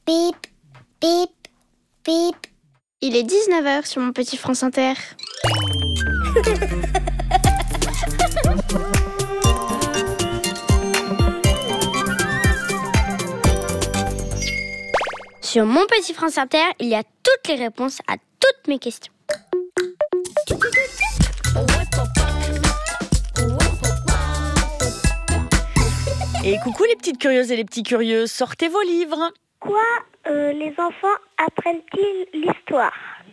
Bip, bip, bip. Il est 19h sur mon petit France Inter. Sur mon petit France Inter, il y a toutes les réponses à toutes mes questions. Et coucou les petites curieuses et les petits curieux, sortez vos livres. Quoi les enfants apprennent-ils l'histoire?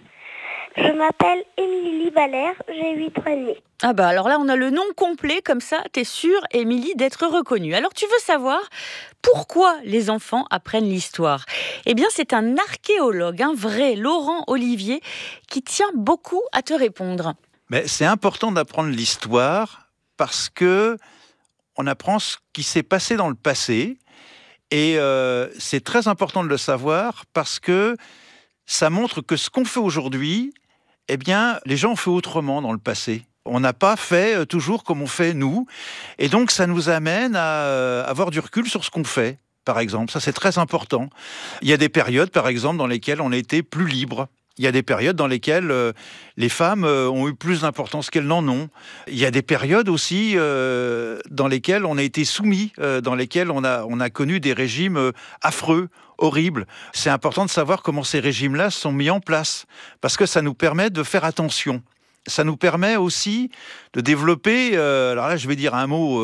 Je m'appelle Émilie Valère, j'ai 8 ans et demi. Ah bah alors là on a le nom complet, comme ça t'es sûre Émilie d'être reconnue. Alors tu veux savoir pourquoi les enfants apprennent l'histoire? Eh bien c'est un archéologue, un vrai, Laurent Olivier, qui tient beaucoup à te répondre. Mais c'est important d'apprendre l'histoire parce que on apprend ce qui s'est passé dans le passé et c'est très important de le savoir parce que ça montre que ce qu'on fait aujourd'hui, eh bien, les gens ont fait autrement dans le passé. On n'a pas fait toujours comme on fait nous. Et donc, ça nous amène à avoir du recul sur ce qu'on fait, par exemple. Ça, c'est très important. Il y a des périodes, par exemple, dans lesquelles on était plus libre. Il y a des périodes dans lesquelles les femmes ont eu plus d'importance qu'elles n'en ont. Il y a des périodes aussi dans lesquelles on a été soumis, dans lesquelles on a connu des régimes affreux, horribles. C'est important de savoir comment ces régimes-là sont mis en place, parce que ça nous permet de faire attention. Ça nous permet aussi de développer, alors là je vais dire un mot,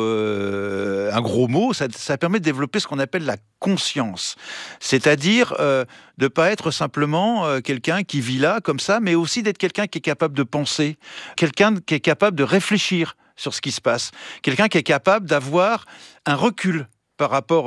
un gros mot, ça permet de développer ce qu'on appelle la conscience. C'est-à-dire de ne pas être simplement quelqu'un qui vit là comme ça, mais aussi d'être quelqu'un qui est capable de penser, quelqu'un qui est capable de réfléchir sur ce qui se passe, quelqu'un qui est capable d'avoir un recul par rapport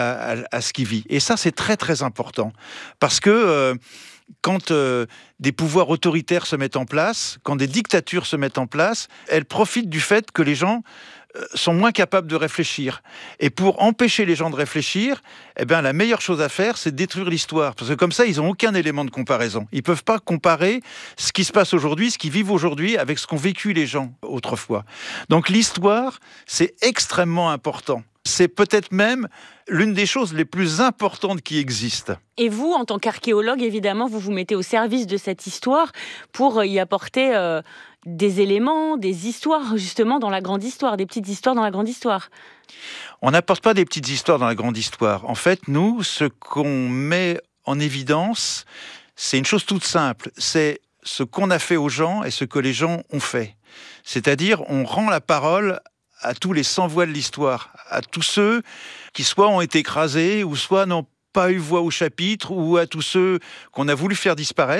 à ce qu'il vit. Et ça c'est très très important, parce que quand des pouvoirs autoritaires se mettent en place, quand des dictatures se mettent en place, elles profitent du fait que les gens sont moins capables de réfléchir. Et pour empêcher les gens de réfléchir, eh bien, la meilleure chose à faire, c'est de détruire l'histoire. Parce que comme ça, ils n'ont aucun élément de comparaison. Ils ne peuvent pas comparer ce qui se passe aujourd'hui, ce qu'ils vivent aujourd'hui, avec ce qu'ont vécu les gens autrefois. Donc l'histoire, c'est extrêmement important. C'est peut-être même l'une des choses les plus importantes qui existent. Et vous, en tant qu'archéologue, évidemment, vous vous mettez au service de cette histoire pour y apporter des éléments, des histoires, justement, dans la grande histoire, des petites histoires dans la grande histoire. On n'apporte pas des petites histoires dans la grande histoire. En fait, nous, ce qu'on met en évidence, c'est une chose toute simple. C'est ce qu'on a fait aux gens et ce que les gens ont fait. C'est-à-dire, on rend la parole à tous les sans-voix de l'histoire, à tous ceux qui soit ont été écrasés, ou soit n'ont pas eu voix au chapitre, ou à tous ceux qu'on a voulu faire disparaître.